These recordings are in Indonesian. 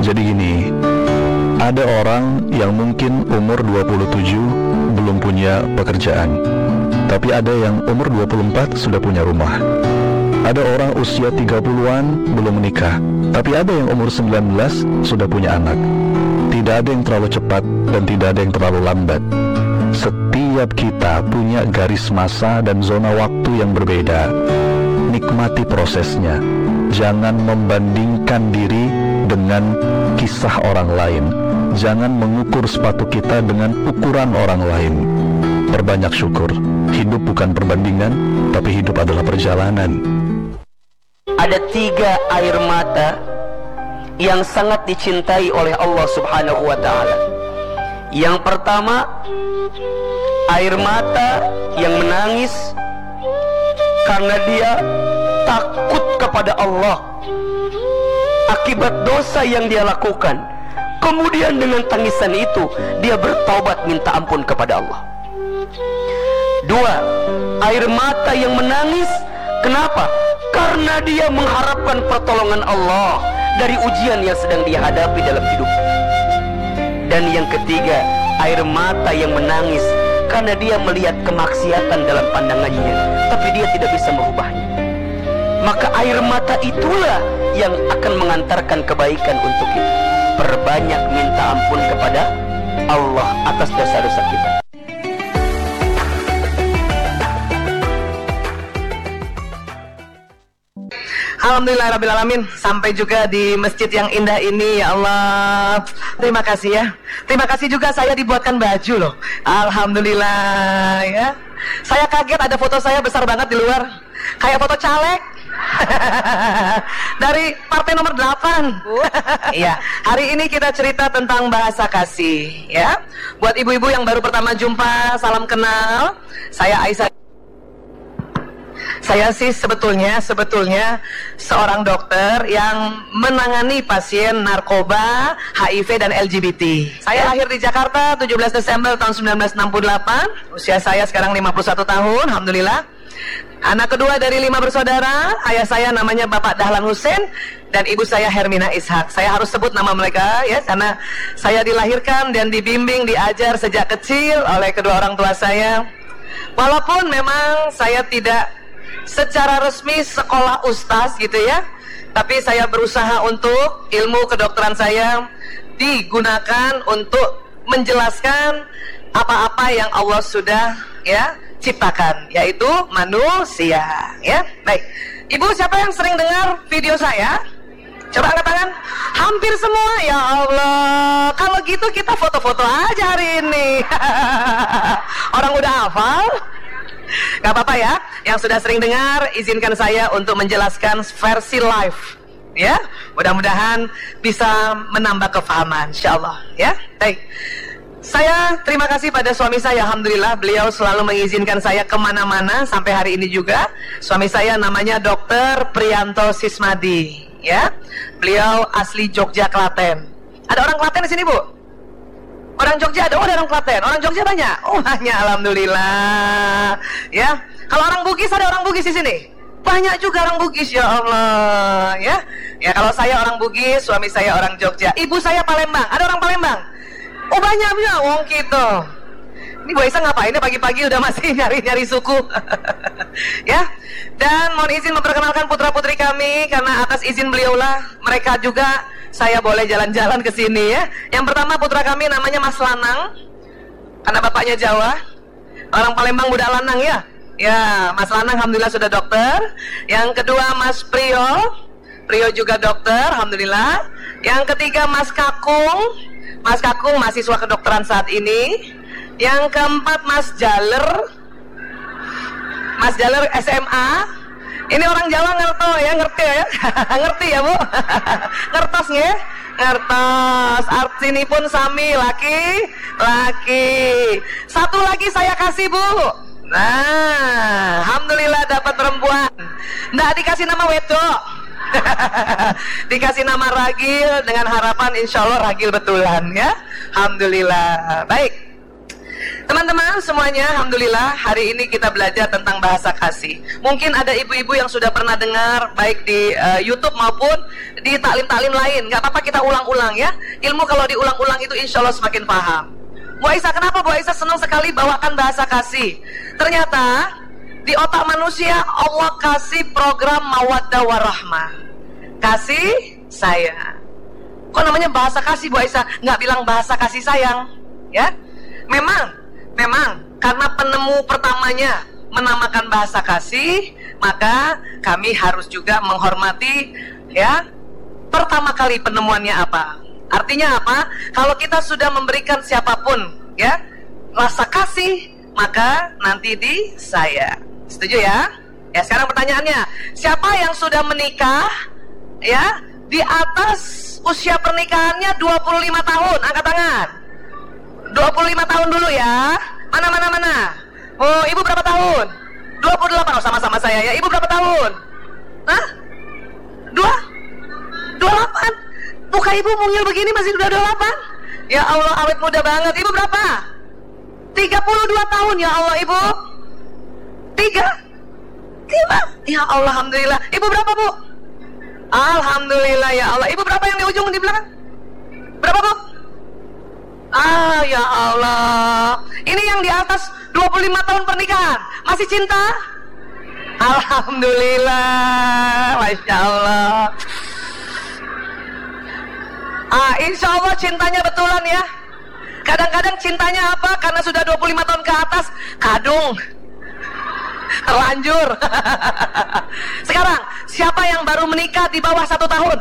Jadi gini, ada orang yang mungkin umur 27 belum punya pekerjaan, tapi ada yang umur 24 sudah punya rumah. Ada orang usia 30-an belum menikah, tapi ada yang umur 19 sudah punya anak. Tidak ada yang terlalu cepat dan tidak ada yang terlalu lambat. Setiap kita punya garis masa dan zona waktu yang berbeda. Nikmati prosesnya. Jangan membandingkan diri dengan kisah orang lain. Jangan mengukur sepatu kita dengan ukuran orang lain. Perbanyak syukur. Hidup bukan perbandingan, tapi hidup adalah perjalanan. Ada 3 air mata yang sangat dicintai oleh Allah Subhanahu wa ta'ala. Yang pertama, air mata yang menangis karena dia takut kepada Allah akibat dosa yang dia lakukan. Kemudian dengan tangisan itu dia bertaubat minta ampun kepada Allah. 2, air mata yang menangis kenapa? Karena dia mengharapkan pertolongan Allah dari ujian yang sedang dia hadapi dalam hidup. Dan yang ketiga, air mata yang menangis karena dia melihat kemaksiatan dalam pandangannya, tapi dia tidak bisa merubahnya. Maka air mata itulah yang akan mengantarkan kebaikan untuk kita. Perbanyak minta ampun kepada Allah atas dosa-dosa kita. Alhamdulillahirrabbilalamin. Sampai juga di masjid yang indah ini, ya Allah. Terima kasih ya. Terima kasih juga saya dibuatkan baju loh. Alhamdulillah ya. Saya kaget ada foto saya besar banget di luar. Kayak foto caleg. Dari partai nomor 8. Iya, hari ini kita cerita tentang bahasa kasih ya. Buat ibu-ibu yang baru pertama jumpa, salam kenal. Saya Aisyah. Saya sih sebetulnya seorang dokter yang menangani pasien narkoba, HIV dan LGBT. Saya lahir di Jakarta 17 Desember tahun 1968. Usia saya sekarang 51 tahun, alhamdulillah. Anak kedua dari 5 bersaudara. Ayah saya namanya Bapak Dahlan Hussein dan ibu saya Hermina Ishak. Saya harus sebut nama mereka ya, karena saya dilahirkan dan dibimbing, diajar sejak kecil oleh kedua orang tua saya. Walaupun memang saya tidak secara resmi sekolah ustaz gitu ya, tapi saya berusaha untuk ilmu kedokteran saya digunakan untuk menjelaskan apa-apa yang Allah sudah ya ciptakan, yaitu manusia ya. Baik, ibu siapa yang sering dengar video saya? Coba angkat tangan. Hampir semua, ya Allah. Kalau gitu kita foto-foto aja hari ini. Orang udah hafal. Gak apa-apa ya, yang sudah sering dengar, izinkan saya untuk menjelaskan versi live ya. Mudah-mudahan bisa menambah kefahaman, insyaallah ya. Baik, saya terima kasih pada suami saya. Alhamdulillah beliau selalu mengizinkan saya kemana-mana sampai hari ini juga. Suami saya namanya Dr. Priyanto Sismadi ya. Beliau asli Jogja, Klaten. Ada orang Klaten di sini, Bu? Orang Jogja ada, ada orang Klaten. Orang Jogja banyak? Oh banyak, alhamdulillah. Ya, kalau orang Bugis ada orang Bugis di sini? Banyak juga orang Bugis, ya Allah. Ya, ya kalau saya orang Bugis, suami saya orang Jogja, ibu saya Palembang. Ada orang Palembang? Oh banyak ya, wong gitu. Ini Bu Aisyah ngapain ya pagi-pagi udah masih nyari-nyari suku? Ya, dan mohon izin memperkenalkan putra-putri kami karena atas izin beliaulah mereka juga saya boleh jalan-jalan ke sini ya. Yang pertama putra kami namanya Mas Lanang, karena bapaknya Jawa. Orang Palembang budak lanang ya. Ya, Mas Lanang alhamdulillah sudah dokter. Yang kedua Mas Priyo, Priyo juga dokter, alhamdulillah. Yang ketiga Mas Kakung, Mas Kakung mahasiswa kedokteran saat ini. Yang keempat Mas Jaler, Mas Jaler SMA. Ini orang Jawa ngerti ya? Ngerti ya Bu? Ngertos nggih? Ngertos. Artini pun sami laki. Satu lagi saya kasih Bu. Nah, alhamdulillah dapat perempuan. Nggak dikasih nama wedok. Dikasih nama Ragil dengan harapan insya Allah Ragil betulan ya. Alhamdulillah. Baik. Teman-teman semuanya, alhamdulillah hari ini kita belajar tentang bahasa kasih. Mungkin ada ibu-ibu yang sudah pernah dengar baik di YouTube maupun di taklim-taklim lain. Gak apa-apa kita ulang-ulang ya. Ilmu kalau diulang-ulang itu insya Allah semakin paham. Bu Aisyah, kenapa Bu Aisyah senang sekali bawakan bahasa kasih? Ternyata di otak manusia Allah kasih program mawaddah warahmah. Kasih sayang. Kok namanya bahasa kasih Bu Aisyah? Nggak bilang bahasa kasih sayang ya? Memang karena penemu pertamanya menamakan bahasa kasih, maka kami harus juga menghormati ya pertama kali penemuannya apa. Artinya apa? Kalau kita sudah memberikan siapapun ya rasa kasih, maka nanti disayang. Setuju ya? Ya, sekarang pertanyaannya, siapa yang sudah menikah ya di atas usia pernikahannya 25 tahun? Angkat tangan. 25 tahun dulu ya. Mana. Oh, ibu berapa tahun? 28. Oh, sama-sama saya ya. Ibu berapa tahun? Hah? 28. Muka ibu mungil begini masih udah 28. Ya Allah, awet muda banget. Ibu berapa? 32 tahun ya Allah, ibu. 5. Ya Allah, alhamdulillah. Ibu berapa, Bu? Alhamdulillah ya Allah. Ibu berapa yang di ujung di belakang? Berapa, Bu? Ah, ya Allah. Ini yang di atas 25 tahun pernikahan. Masih cinta? Alhamdulillah. Masya Allah. Insya Allah cintanya betulan ya. Kadang-kadang cintanya apa? Karena sudah 25 tahun ke atas, kadung. Terlanjur. Sekarang, siapa yang baru menikah di bawah 1 tahun?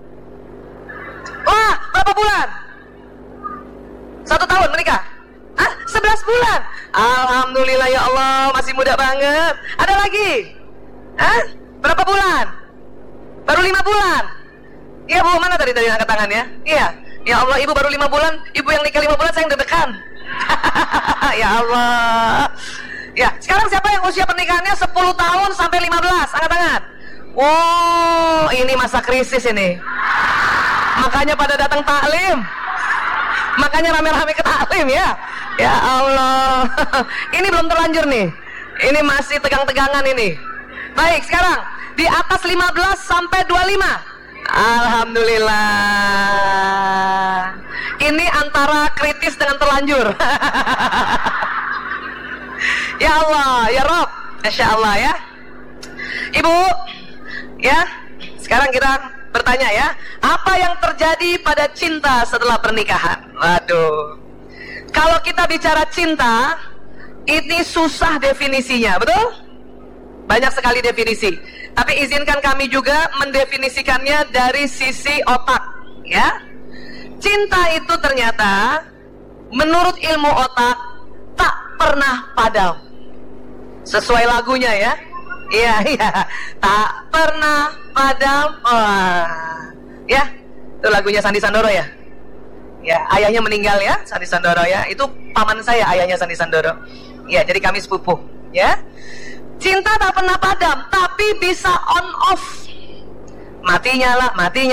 Wah, berapa bulan? 1 tahun menikah? 11 bulan. Alhamdulillah ya Allah, masih muda banget. Ada lagi? Berapa bulan? Baru 5 bulan. Iya Bu, mana tadi angkat tangan ya? Iya. Ya Allah, ibu baru 5 bulan. Ibu yang nikah 5 bulan, saya yang deg-degan. Ya Allah. Ya, sekarang siapa yang usia pernikahannya 10 tahun sampai 15? Angkat tangan. Oh, ini masa krisis ini. Makanya pada datang taklim. Makanya rame-rame ke taklim ya. Ya Allah. Ini belum terlanjur nih. Ini masih tegang-tegangan ini. Baik, sekarang di atas 15 sampai 25. Alhamdulillah. Ini antara kritis dengan terlanjur. Ya Allah, ya Rob. Masya Allah ya. Ibu, ya, sekarang kita bertanya ya, apa yang terjadi pada cinta setelah pernikahan? Waduh. Kalau kita bicara cinta, ini susah definisinya, betul? Banyak sekali definisi. Tapi izinkan kami juga mendefinisikannya dari sisi otak, ya. Cinta itu ternyata menurut ilmu otak tak pernah padam. Sesuai lagunya ya. Iya, tak pernah padam. Ya, itu lagunya Sandy Sandoro ya. Ya, ayahnya meninggal ya, Sandy Sandoro ya. Itu paman saya, ayahnya Sandy Sandoro. Ya, jadi kami sepupu, ya. Cinta tak pernah padam, tapi bisa on off. Mati nyala.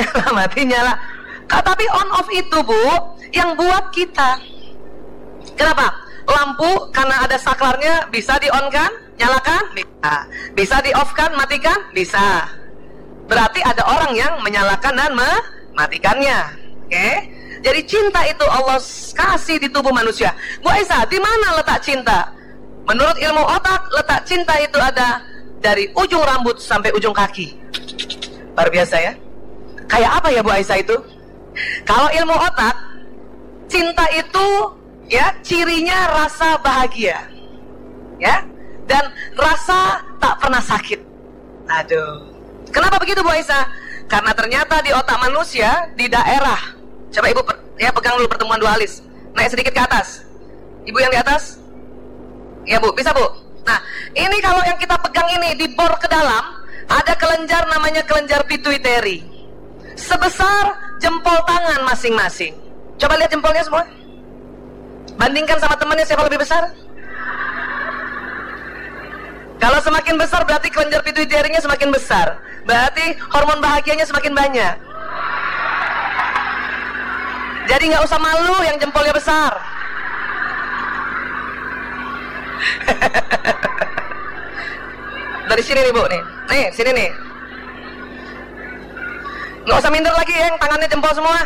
Tapi on off itu Bu, yang buat kita. Kenapa? Lampu karena ada saklarnya bisa di on kan? Nyalakan? Bisa di off kan? Matikan? Bisa. Berarti ada orang yang menyalakan dan mematikannya. Oke? Jadi cinta itu Allah kasih di tubuh manusia. Bu Aisyah, di mana letak cinta? Menurut ilmu otak, letak cinta itu ada dari ujung rambut sampai ujung kaki. Luar biasa ya. Kayak apa ya Bu Aisyah itu? Kalau ilmu otak, cinta itu ya cirinya rasa bahagia. Ya. Dan rasa tak pernah sakit. Aduh. Kenapa begitu Bu Aisyah? Karena ternyata di otak manusia, di daerah. Coba ibu ya pegang dulu pertemuan dua alis. Naik sedikit ke atas. Ibu yang di atas. Ya Bu, bisa Bu. Nah, ini kalau yang kita pegang ini dibor ke dalam, ada kelenjar namanya kelenjar pituitary. Sebesar jempol tangan masing-masing. Coba lihat jempolnya semua. Bandingkan sama temannya siapa lebih besar. Kalau semakin besar berarti kelenjar pituitary-nya semakin besar. Berarti hormon bahagianya semakin banyak. Jadi nggak usah malu yang jempolnya besar. Dari sini nih Bu nih. Nih, sini nih. Nggak usah minder lagi yang tangannya jempol semua.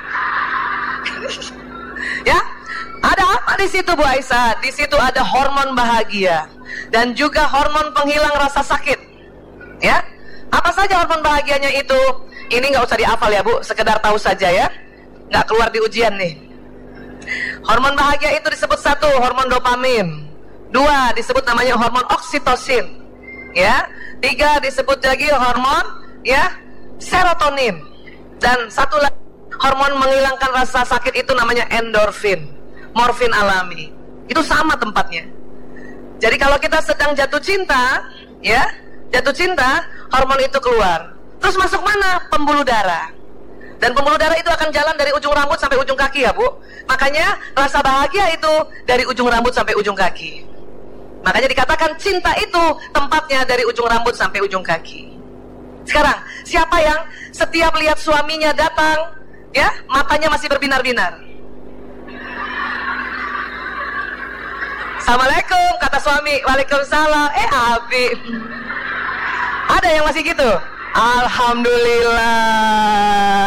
Ya, ada apa di situ Bu Aisyah? Di situ ada hormon bahagia dan juga hormon penghilang rasa sakit. Ya, apa saja hormon bahagianya itu? Ini nggak usah dihafal ya Bu, sekedar tahu saja ya. Nggak keluar di ujian nih. Hormon bahagia itu disebut satu, hormon dopamin. Dua, disebut namanya hormon oksitosin. Ya, tiga disebut lagi hormon ya serotonin. Dan satu lagi hormon menghilangkan rasa sakit itu namanya endorfin, morfin alami. Itu sama tempatnya. Jadi kalau kita sedang jatuh cinta, ya, jatuh cinta, hormon itu keluar. Terus masuk mana? Pembuluh darah. Dan pembuluh darah itu akan jalan dari ujung rambut sampai ujung kaki ya Bu. Makanya rasa bahagia itu dari ujung rambut sampai ujung kaki. Makanya dikatakan cinta itu tempatnya dari ujung rambut sampai ujung kaki. Sekarang, siapa yang setiap lihat suaminya datang, ya, matanya masih berbinar-binar? Assalamualaikum, kata suami. Waalaikumsalam. Abi. Ada yang masih gitu? Alhamdulillah.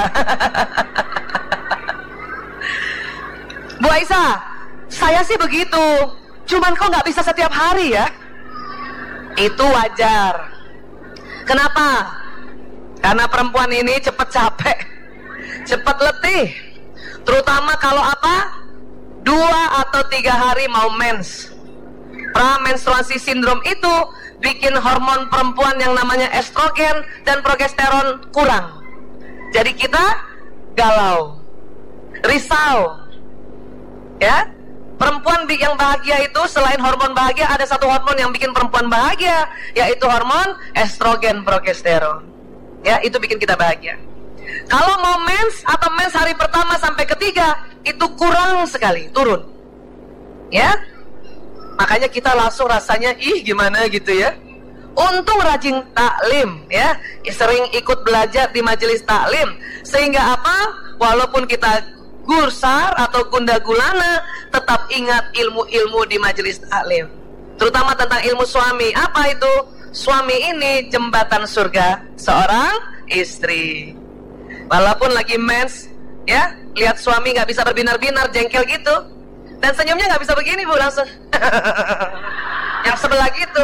Bu Aisyah, saya sih begitu. Cuman kok nggak bisa setiap hari ya? Itu wajar. Kenapa? Karena perempuan ini cepat capek, cepat letih. Terutama kalau apa? 2 atau 3 hari mau mens. Pramenstruasi sindrom itu bikin hormon perempuan yang namanya estrogen dan progesteron kurang. Jadi kita galau, risau. Ya, perempuan yang bahagia itu selain hormon bahagia ada satu hormon yang bikin perempuan bahagia, yaitu hormon estrogen progesteron. Ya, itu bikin kita bahagia. Kalau mau mens atau mens hari pertama sampai ketiga itu kurang sekali, turun. Ya, makanya kita langsung rasanya gimana gitu ya. Untung rajin taklim ya, sering ikut belajar di majelis taklim, sehingga apa? Walaupun kita gusar atau gunda gulana, tetap ingat ilmu-ilmu di majelis taklim, terutama tentang ilmu suami. Apa itu? Suami ini jembatan surga seorang istri. Walaupun lagi mens, ya, lihat suami nggak bisa berbinar-binar, jengkel gitu, dan senyumnya nggak bisa begini Bu, langsung yang sebelah gitu.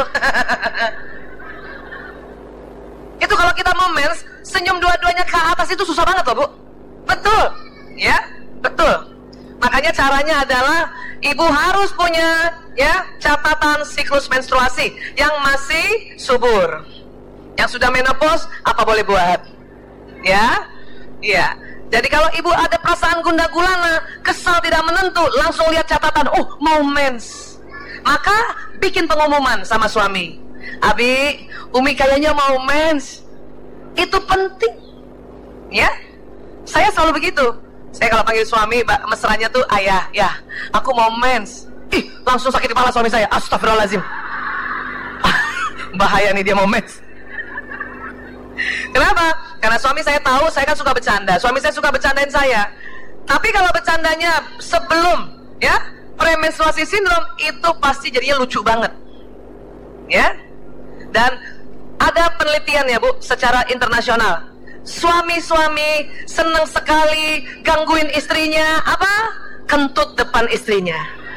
Itu kalau kita mau mens, senyum dua-duanya ke atas itu susah banget loh Bu. Betul, ya, betul. Makanya caranya adalah ibu harus punya ya catatan siklus menstruasi yang masih subur. Yang sudah menopause apa boleh buat? Ya, iya. Jadi kalau ibu ada perasaan gundah gulana, kesal tidak menentu, langsung lihat catatan, mau mens. Maka bikin pengumuman sama suami. Abi, Umi kayaknya mau mens. Itu penting. Ya. Saya selalu begitu. Saya kalau panggil suami, mesranya tuh ayah, ya, aku mau mens. Langsung sakit kepala suami saya. Astagfirullahaladzim. Bahaya nih dia mau mens. Kenapa? Karena suami saya tahu saya kan suka bercanda. Suami saya suka bercandain saya. Tapi kalau bercandanya sebelum ya premenstruasi sindrom, itu pasti jadinya lucu banget. Ya. Dan ada penelitian ya Bu, secara internasional. Suami-suami senang sekali gangguin istrinya, apa? Kentut depan istrinya.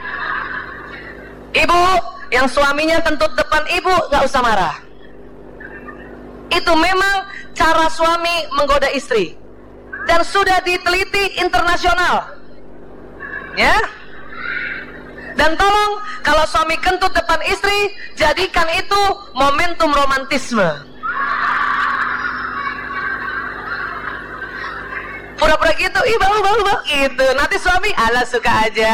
Ibu yang suaminya kentut depan ibu, gak usah marah. Itu memang cara suami menggoda istri, dan sudah diteliti internasional. Ya. Dan tolong, kalau suami kentut depan istri, jadikan itu momentum romantisme. Pura-pura gitu, bau gitu. Nanti suami, ala suka aja.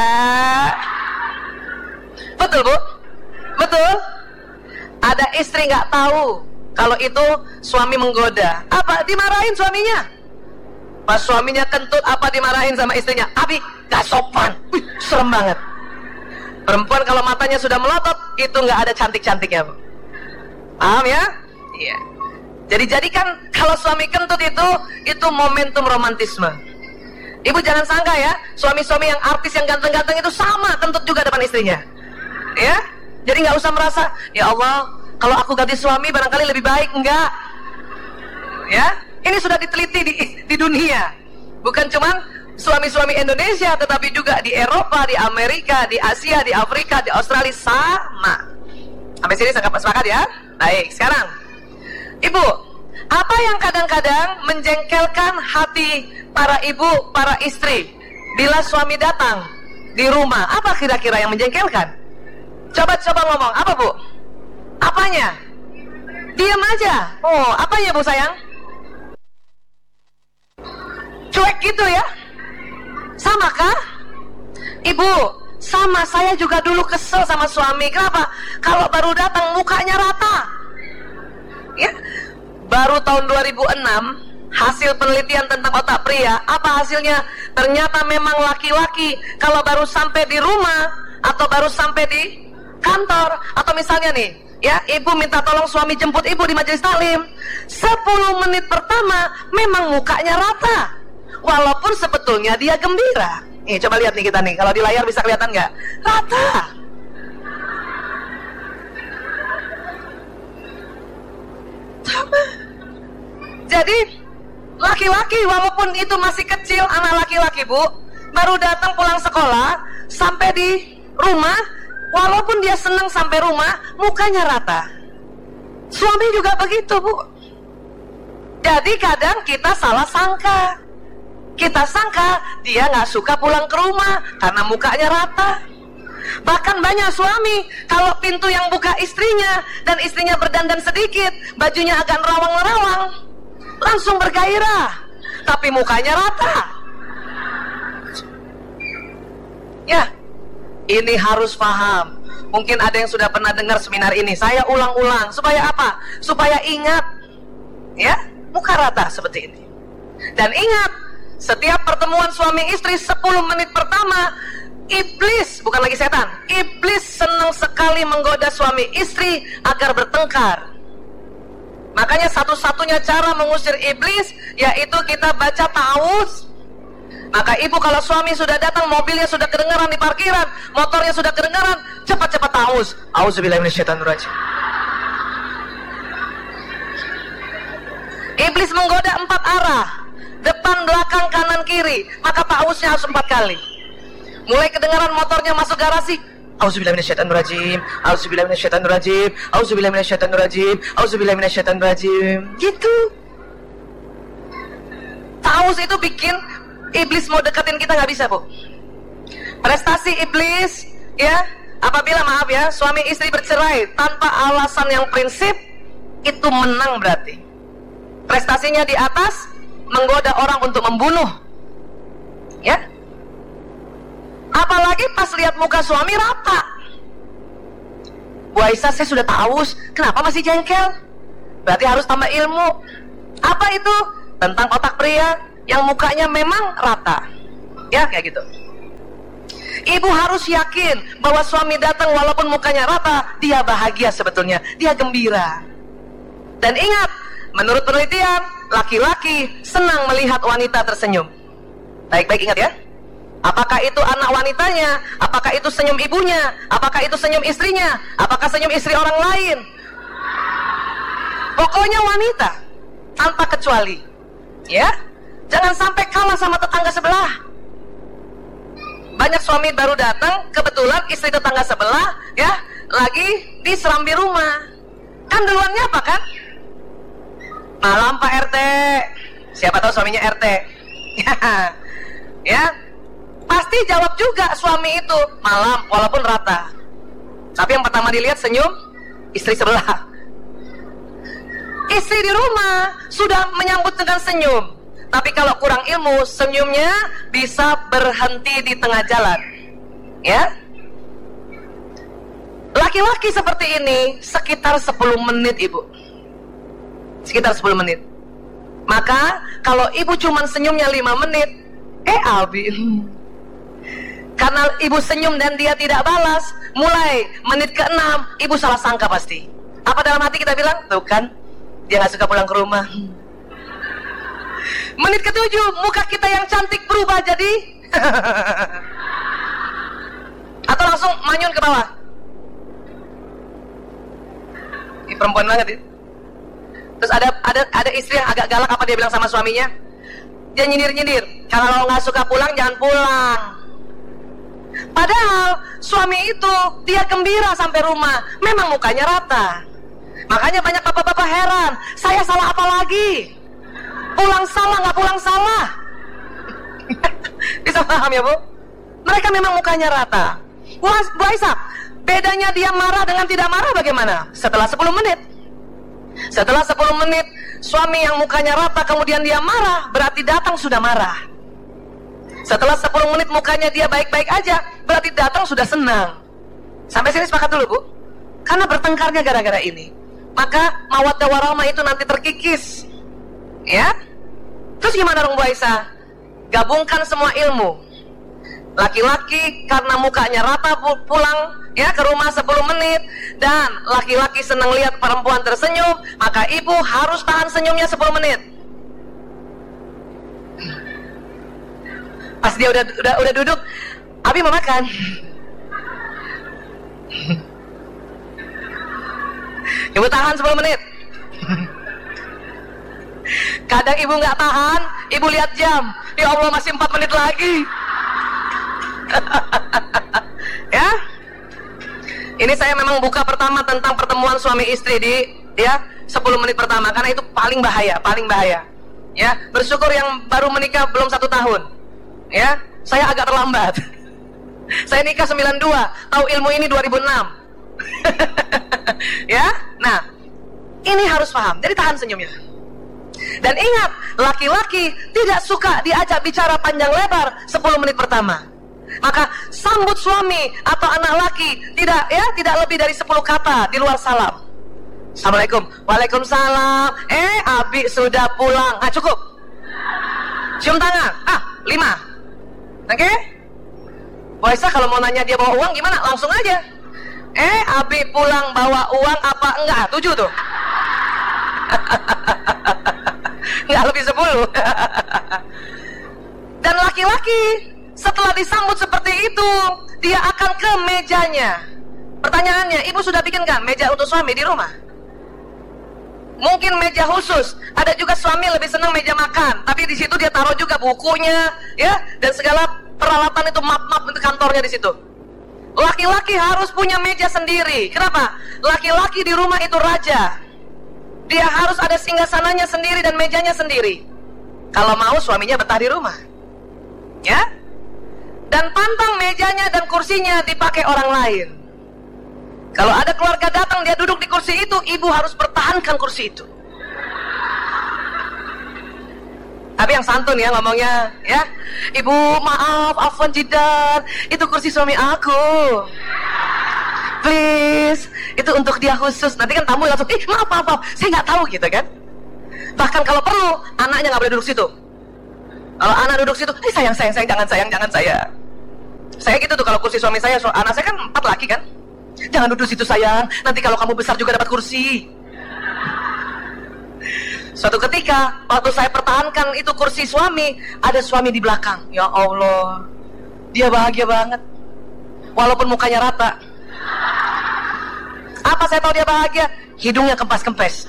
Betul Bu? Betul? Ada istri nggak tahu kalau itu suami menggoda. Apa? Dimarahin suaminya. Pas suaminya kentut, apa dimarahin sama istrinya? Abi, gak sopan. Serem banget. Perempuan kalau matanya sudah melotot, itu nggak ada cantik-cantiknya Bu. Paham ya? Iya. Jadi jadikan kalau suami kentut itu momentum romantisme. Ibu jangan sangka ya, suami-suami yang artis yang ganteng-ganteng itu sama kentut juga depan istrinya. Ya? Jadi nggak usah merasa, ya Allah, kalau aku ganti suami barangkali lebih baik. Enggak. Ya, ini sudah diteliti di dunia. Bukan cuman suami-suami Indonesia, tetapi juga di Eropa, di Amerika, di Asia, di Afrika, di Australia, sama. Sampai sini sepakat ya? Baik, sekarang Ibu, apa yang kadang-kadang menjengkelkan hati para ibu, para istri bila suami datang di rumah? Apa kira-kira yang menjengkelkan? Coba ngomong, apa Bu? Apanya? Diam aja. Oh, apanya Bu sayang? Cuek gitu ya? Sama kah? Ibu, sama, saya juga dulu kesel sama suami. Kenapa? Kalau baru datang mukanya rata. Ya, baru tahun 2006 hasil penelitian tentang otak pria. Apa hasilnya? Ternyata memang laki-laki kalau baru sampai di rumah atau baru sampai di kantor, atau misalnya nih, ya, ibu minta tolong suami jemput ibu di majelis taklim, 10 menit pertama memang mukanya rata, walaupun sebetulnya dia gembira. Nih, coba lihat nih kita nih, kalau di layar bisa kelihatan nggak? Rata. Sama. Jadi laki-laki walaupun itu masih kecil, anak laki-laki Bu, baru datang pulang sekolah, sampai di rumah, walaupun dia senang sampai rumah, mukanya rata. Suami juga begitu Bu. Jadi kadang kita salah sangka. Kita sangka dia nggak suka pulang ke rumah karena mukanya rata. Bahkan banyak suami kalau pintu yang buka istrinya dan istrinya berdandan sedikit, bajunya agak nerawang-nerawang, langsung bergairah, tapi mukanya rata. Ya, ini harus paham. Mungkin ada yang sudah pernah dengar seminar ini. Saya ulang-ulang supaya apa? Supaya ingat, ya, muka rata seperti ini. Dan ingat, setiap pertemuan suami istri 10 menit pertama, iblis, bukan lagi setan, iblis senang sekali menggoda suami istri agar bertengkar. Makanya satu-satunya cara mengusir iblis yaitu kita baca ta'awudz. Maka ibu kalau suami sudah datang, mobilnya sudah kedengaran di parkiran, motornya sudah kedengaran, cepat-cepat ta'awudz. A'udzubillahi minasyaitonirrajim. Iblis menggoda 4 arah, depan, belakang, kanan, kiri. Maka ta'awudznya harus 4 kali. Mulai kedengaran motornya masuk garasi, A'udzubillahi minasyaitonirrajim, A'udzubillahi minasyaitonirrajim, A'udzubillahi minasyaitonirrajim, A'udzubillahi minasyaitonirrajim. Gitu. Ta'awudz itu bikin iblis mau deketin kita nggak bisa Bu. Prestasi iblis, ya, apabila maaf ya, suami istri bercerai tanpa alasan yang prinsip, itu menang berarti. Prestasinya di atas, menggoda orang untuk membunuh, ya. Apalagi pas lihat muka suami rata. Bu Aisyah, saya sudah ta'awudz, kenapa masih jengkel? Berarti harus tambah ilmu. Apa itu? Tentang otak pria yang mukanya memang rata, ya, kayak gitu. Ibu harus yakin bahwa suami datang walaupun mukanya rata, dia bahagia sebetulnya, dia gembira. Dan ingat, menurut penelitian, laki-laki senang melihat wanita tersenyum. Baik-baik ingat ya. Apakah itu anak wanitanya, apakah itu senyum ibunya, apakah itu senyum istrinya, apakah senyum istri orang lain, pokoknya wanita, tanpa kecuali, ya. Jangan sampai kalah sama tetangga sebelah. Banyak suami baru datang, kebetulan istri tetangga sebelah, ya, lagi di serambi rumah. Kan duluannya apa kan? Malam Pak RT. Siapa tahu suaminya RT. Ya, pasti jawab juga suami itu malam walaupun rata. Tapi yang pertama dilihat senyum istri sebelah. Istri di rumah sudah menyambut dengan senyum, tapi kalau kurang ilmu, senyumnya bisa berhenti di tengah jalan. Ya. Laki-laki seperti ini sekitar 10 menit Ibu. Sekitar 10 menit. Maka kalau Ibu cuma senyumnya 5 menit, Albi, karena Ibu senyum dan dia tidak balas, mulai menit ke-6 Ibu salah sangka pasti. Apa dalam hati kita bilang? Tuh kan, dia gak suka pulang ke rumah. Menit ke-7 muka kita yang cantik berubah jadi atau langsung manyun ke bawah. perempuan banget ya. Terus ada istri yang agak galak, apa dia bilang sama suaminya? Dia nyindir-nyindir, kalau nggak suka pulang jangan pulang. Padahal suami itu dia gembira sampai rumah, memang mukanya rata. Makanya banyak bapak-bapak heran, saya salah apa lagi? Pulang salah nggak pulang salah? Bisa paham ya Bu? Mereka memang mukanya rata. Bu Aisyah, bedanya dia marah dengan tidak marah bagaimana? Setelah 10 menit. Setelah 10 menit, suami yang mukanya rata kemudian dia marah, berarti datang sudah marah. Setelah 10 menit mukanya dia baik-baik aja, berarti datang sudah senang. Sampai sini sepakat dulu Bu? Karena bertengkarnya gara-gara ini, maka mawaddah warahmah itu nanti terkikis. Ya? Terus gimana dong Bu Aisyah? Gabungkan semua ilmu. Laki-laki karena mukanya rata pulang ya ke rumah 10 menit, dan laki-laki senang lihat perempuan tersenyum, maka ibu harus tahan senyumnya 10 menit. Pas dia udah duduk, Abi mau makan. Ibu tahan 10 menit. Kadang ibu nggak tahan, ibu lihat jam, ya Allah masih 4 menit lagi. Ya, ini saya memang buka pertama tentang pertemuan suami istri di 10 menit pertama, karena itu paling bahaya. Ya, bersyukur yang baru menikah belum 1 tahun. Ya, saya agak terlambat. Saya nikah 92, tahu ilmu ini 2006. Ya, nah ini harus paham. Jadi tahan senyumnya. Dan ingat, laki-laki tidak suka diajak bicara panjang lebar 10 menit pertama. Maka sambut suami atau anak laki tidak lebih dari 10 kata di luar salam. Assalamualaikum. Waalaikumsalam. Abi sudah pulang. Cukup. Cium tangan. 5. Oke? Bu Aisyah kalau mau nanya dia bawa uang gimana? Langsung aja. Abi pulang bawa uang apa enggak? 7 tuh. Enggak lebih 10. Dan laki-laki setelah disambut seperti itu, dia akan ke mejanya. Pertanyaannya, ibu sudah bikinkan meja untuk suami di rumah? Mungkin meja khusus. Ada juga suami lebih senang meja makan, tapi di situ dia taruh juga bukunya, ya, dan segala peralatan itu, map-map untuk kantornya di situ. Laki-laki harus punya meja sendiri. Kenapa? Laki-laki di rumah itu raja. Dia harus ada singgasananya sendiri dan mejanya sendiri. Kalau mau suaminya betah di rumah, ya. Dan pantang mejanya dan kursinya dipakai orang lain. Kalau ada keluarga datang dia duduk di kursi itu, ibu harus pertahankan kursi itu. Tapi yang santun ya ngomongnya, ya. Ibu maaf, afwan jidan, itu kursi suami aku. Please, itu untuk dia khusus. Nanti kan tamu langsung, maaf, saya nggak tahu gitu kan. Bahkan kalau perlu, anaknya nggak boleh duduk situ. Kalau anak duduk situ, sayang, jangan sayang. Saya gitu tuh kalau kursi suami saya, anak saya kan 4 laki kan. Jangan duduk situ sayang, nanti kalau kamu besar juga dapat kursi. Suatu ketika, waktu saya pertahankan itu kursi suami, ada suami di belakang. Ya Allah, dia bahagia banget. Walaupun mukanya rata. Apa saya tahu dia bahagia? Hidungnya kempes-kempes.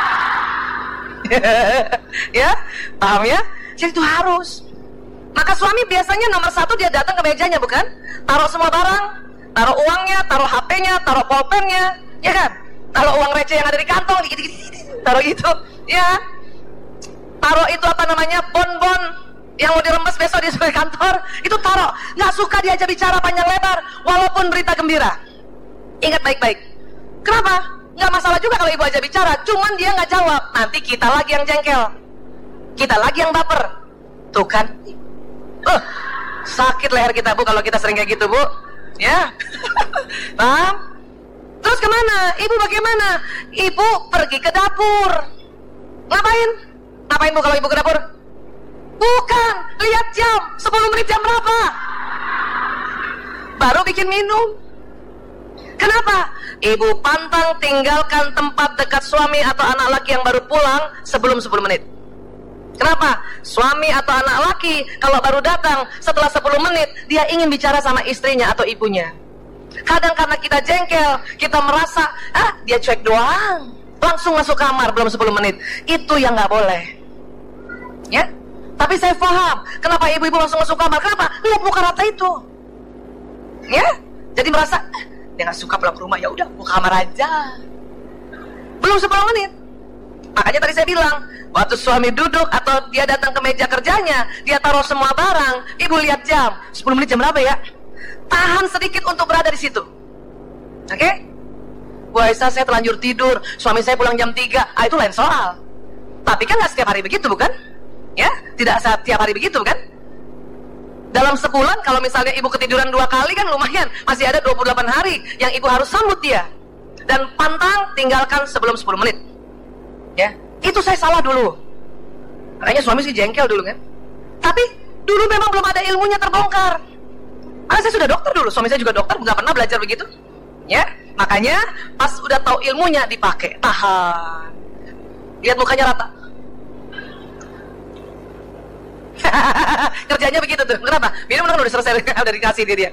Ya, paham ya? Jadi itu harus. Maka suami biasanya nomor 1 dia datang ke mejanya, bukan? Taruh semua barang, taruh uangnya, taruh HP-nya, taruh pulpennya, ya kan? Taruh uang receh yang ada di kantong, taruh itu, ya. Taruh itu bon-bon yang mau diremes besok di kantor, itu taruh. Nggak suka diajak bicara panjang lebar, walaupun berita gembira. Ingat baik-baik. Kenapa? Nggak masalah juga kalau ibu ajak bicara, cuman dia nggak jawab. Nanti kita lagi yang jengkel, kita lagi yang baper. Tuh kan? Sakit leher kita Bu kalau kita sering kayak gitu Bu, ya. Paham? Terus kemana? Ibu bagaimana? Ibu pergi ke dapur. Ngapain Bu kalau ibu ke dapur? Bukan, lihat jam, 10 menit jam berapa? Baru bikin minum. Kenapa? Ibu pantang tinggalkan tempat dekat suami atau anak laki yang baru pulang sebelum 10 menit. Kenapa? Suami atau anak laki kalau baru datang setelah 10 menit, dia ingin bicara sama istrinya atau ibunya. Kadang karena kita jengkel, kita merasa, dia cuek doang. langsung masuk kamar belum 10 menit. Itu yang nggak boleh. Ya. Tapi saya paham kenapa ibu-ibu langsung masuk kamar. Kenapa? Lihat muka Rata itu. Ya. Jadi merasa dia nggak suka pulang ke rumah, ya udah buka kamar aja. Belum 10 menit. Makanya tadi saya bilang, waktu suami duduk atau dia datang ke meja kerjanya, dia taruh semua barang, ibu lihat jam, 10 menit jam berapa ya? Tahan sedikit untuk berada di situ. Oke? Bu Aisyah, saya terlanjur tidur, suami saya pulang jam 3, itu lain soal. Tapi kan nggak setiap hari begitu, bukan? Ya, tidak setiap hari begitu, kan? Dalam sebulan, kalau misalnya ibu ketiduran 2 kali kan lumayan, masih ada 28 hari yang ibu harus sambut dia. Dan pantang tinggalkan sebelum 10 menit. Ya, itu saya salah dulu. Makanya suami sih jengkel dulu kan. Tapi dulu memang belum ada ilmunya terbongkar. Karena saya sudah dokter dulu, suami saya juga dokter, nggak pernah belajar begitu. Ya, makanya pas udah tahu ilmunya dipakai. Tahan. Lihat mukanya Rata. Kerjanya begitu tuh. Kenapa? Minum udah selesai, udah dikasih dia.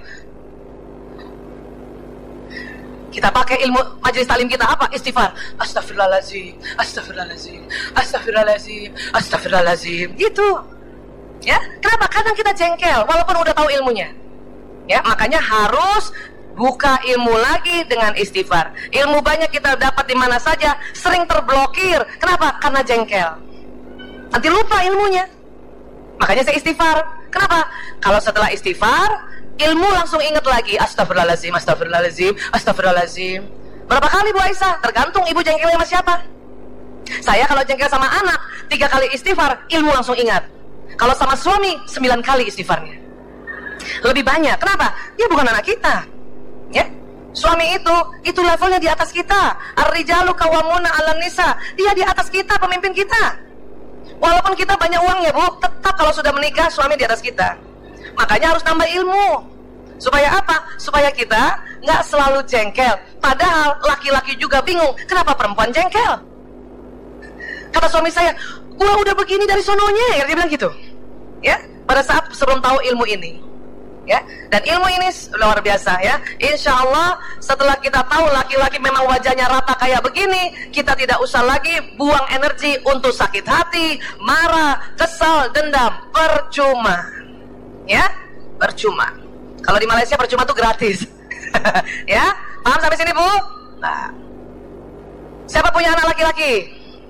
Kita pakai ilmu majelis taklim kita apa? Istighfar. Astagfirullahaladzim, astagfirullahaladzim, astagfirullahaladzim, astagfirullahaladzim. Gitu. Ya, kenapa? Kadang kita jengkel walaupun udah tahu ilmunya. Ya, makanya harus buka ilmu lagi dengan istighfar. Ilmu banyak kita dapat di mana saja, sering terblokir. Kenapa? Karena jengkel. Nanti lupa ilmunya. Makanya saya istighfar. Kenapa? Kalau setelah istighfar, ilmu langsung ingat lagi. Astagfirullahaladzim, astagfirullahaladzim, astagfirullahaladzim. Berapa kali Bu Aisyah? Tergantung ibu jengkelnya sama siapa. Saya kalau jengkel sama anak 3 kali istighfar, ilmu langsung ingat. Kalau sama suami 9 kali istighfarnya. Lebih banyak. Kenapa? Dia bukan anak kita. Ya, suami itu levelnya di atas kita. Ar-rijalu qawwamuna 'alan nisa. Dia di atas kita, pemimpin kita. Walaupun kita banyak uang ya Bu, tetap kalau sudah menikah suami di atas kita. Makanya harus nambah ilmu. Supaya apa? Supaya kita nggak selalu jengkel. Padahal laki-laki juga bingung, kenapa perempuan jengkel? Kata suami saya, gua udah begini dari sononya, dia bilang gitu. Ya, pada saat sebelum tahu ilmu ini. Ya, dan ilmu ini luar biasa ya. Insya Allah setelah kita tahu laki-laki memang wajahnya rata kayak begini, kita tidak usah lagi buang energi untuk sakit hati, marah, kesal, dendam. Percuma. Ya, percuma. Kalau di Malaysia percuma tuh gratis. Ya, paham sampai sini Bu? Nah, siapa punya anak laki-laki?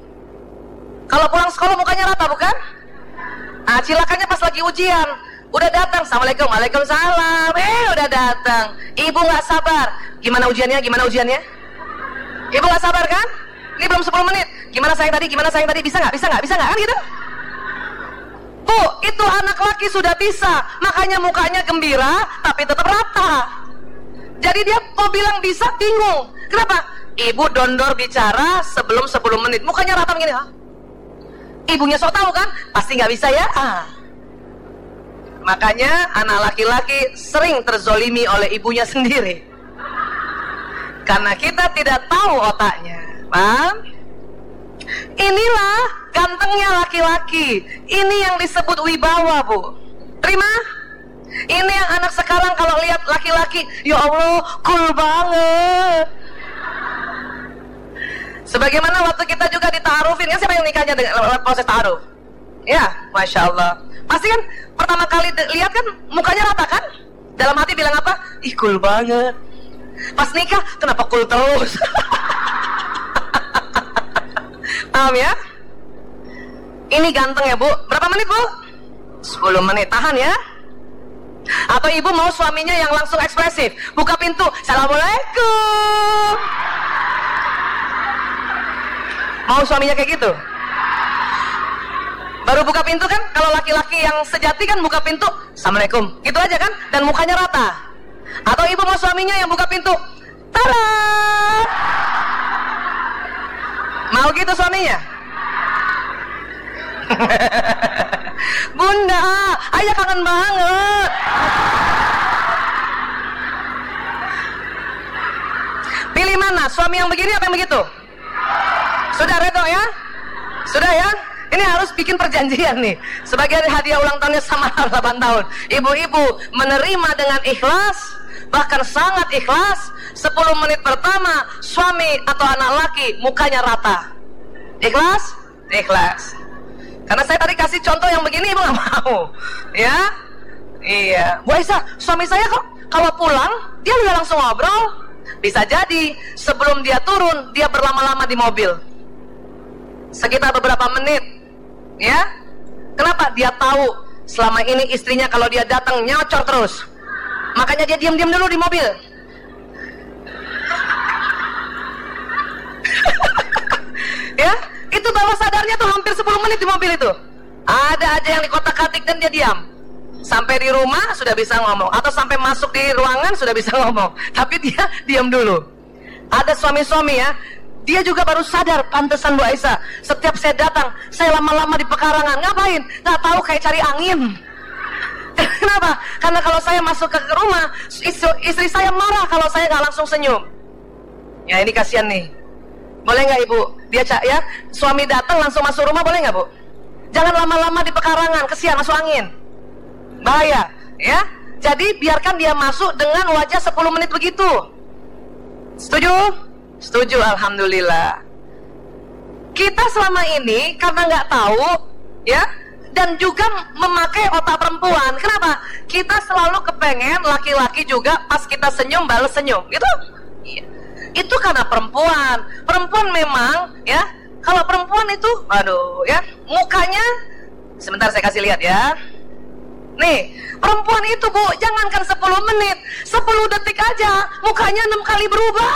Kalau pulang sekolah mukanya rata bukan? Nah, cilakannya pas lagi ujian, udah datang, assalamualaikum, waalaikumsalam, udah datang. Ibu nggak sabar. Gimana ujiannya? Gimana ujiannya? Ibu nggak sabar kan? Ini belum 10 menit. Gimana sayang tadi? Gimana sayang tadi? Bisa nggak? Bisa nggak? Bisa nggak? Kan gitu? Bu, itu anak laki sudah bisa, makanya mukanya gembira, tapi tetap rata. Jadi dia mau bilang bisa, bingung. Kenapa? Ibu dondor bicara sebelum 10 menit, mukanya rata begini. Ha? Ibunya sok tahu kan? Pasti nggak bisa ya? Makanya anak laki-laki sering terzolimi oleh ibunya sendiri. Karena kita tidak tahu otaknya. Paham? Inilah gantengnya laki-laki. Ini yang disebut wibawa Bu. Terima? Ini yang anak sekarang kalau lihat laki-laki, ya Allah, cool banget. Sebagaimana waktu kita juga ditaarufin, kan siapa yang nikahnya dengan proses taaruf? Ya, Masya Allah. Pasti kan pertama kali lihat kan mukanya rata kan? Dalam hati bilang apa? Ih, cool banget. Pas nikah, kenapa cool terus? Paham ya? Ini ganteng ya Bu. Berapa menit Bu? 10 menit. Tahan ya. Atau ibu mau suaminya yang langsung ekspresif, buka pintu, Assalamualaikum. Mau suaminya kayak gitu? Baru buka pintu kan, kalau laki-laki yang sejati kan buka pintu, Assalamualaikum, gitu aja kan, dan mukanya rata. Atau ibu mau suaminya yang buka pintu, tada, mau gitu suaminya? Bunda, ayah kangen banget. Pilih mana, suami yang begini apa yang begitu? Sudah redo ya? Sudah ya? Ini harus bikin perjanjian nih. Sebagai hadiah ulang tahunnya sama 8 tahun. Ibu-ibu menerima dengan ikhlas, bahkan sangat ikhlas. 10 menit pertama suami atau anak laki mukanya rata. Ikhlas? Ikhlas. Karena saya tadi kasih contoh yang begini ibu nggak mau, ya? Iya. Bu Aisyah, suami saya kok kalau pulang dia udah langsung ngobrol. Bisa jadi sebelum dia turun dia berlama-lama di mobil, sekitar beberapa menit, ya. Kenapa? Dia tahu selama ini istrinya kalau dia datang nyocor terus, makanya dia diam-diam dulu di mobil. Ya, itu bawah sadarnya tuh hampir 10 menit di mobil itu. Ada aja yang dikotak-katik dan dia diam. Sampai di rumah sudah bisa ngomong, atau sampai masuk di ruangan sudah bisa ngomong, tapi dia diam dulu. Ada suami-suami ya, dia juga baru sadar, pantesan Bu Aisyah, setiap saya datang, saya lama-lama di pekarangan. Ngapain? Nggak tahu, kayak cari angin. Kenapa? Karena kalau saya masuk ke rumah, istri saya marah kalau saya nggak langsung senyum. Ya ini kasihan nih. Boleh nggak ibu? Dia ya, suami datang langsung masuk rumah, boleh nggak bu? Jangan lama-lama di pekarangan, kesian masuk angin, bahaya. Ya, jadi biarkan dia masuk dengan wajah 10 menit begitu. Setuju? Setuju, alhamdulillah. Kita selama ini karena nggak tahu, ya, dan juga memakai otak perempuan. Kenapa? Kita selalu kepengen laki-laki juga pas kita senyum balas senyum, gitu. Iya. Itu karena perempuan. Perempuan memang, ya, kalau perempuan itu, aduh, ya, mukanya, sebentar saya kasih lihat ya. Nih, perempuan itu bu, jangankan 10 menit, 10 detik aja, mukanya 6 kali berubah.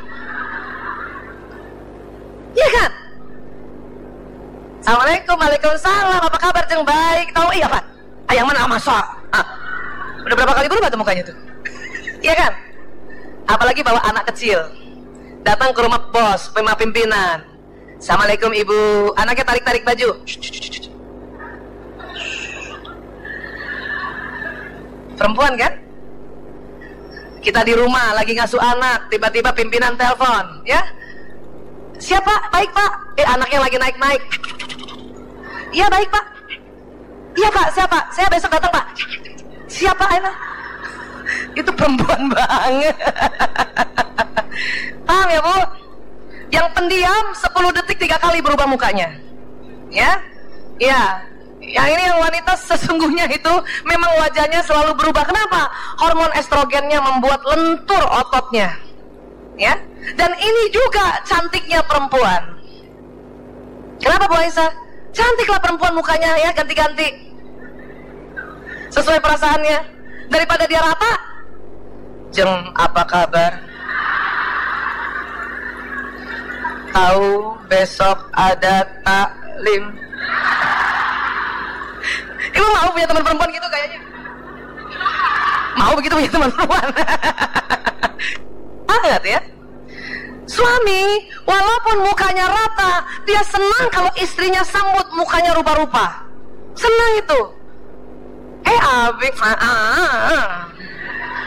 Iya kan? Assalamualaikum, waalaikumsalam, apa kabar ceng? Baik, tahu iya pak? Yang mana masa? Udah berapa kali berubah tuh mukanya tuh? Iya kan? Apalagi bawa anak kecil, datang ke rumah bos, pimpinan. Assalamualaikum ibu, anaknya tarik-tarik baju. Perempuan kan? Kita di rumah lagi ngasuh anak, tiba-tiba pimpinan telepon, ya? Siapa? Baik pak. Anaknya lagi naik-naik. Iya baik pak. Iya pak, siapa? Saya besok datang pak. Siapa enak? Itu perempuan banget. Paham ya bu? Yang pendiam 10 detik 3 kali berubah mukanya. Ya? Ya. Yang ini yang wanita sesungguhnya itu memang wajahnya selalu berubah. Kenapa? Hormon estrogennya membuat lentur ototnya. Ya? Dan ini juga cantiknya perempuan. Kenapa Bu Aisyah? Cantiklah perempuan mukanya ya, ganti-ganti sesuai perasaannya. Daripada dia rata. Jeng, apa kabar? Tahu besok ada taklim. Ibu mau punya teman perempuan gitu kayaknya? Mau begitu punya teman perempuan? Banget ya. Suami walaupun mukanya rata, dia senang kalau istrinya sambut mukanya rupa-rupa. Senang itu. Abik,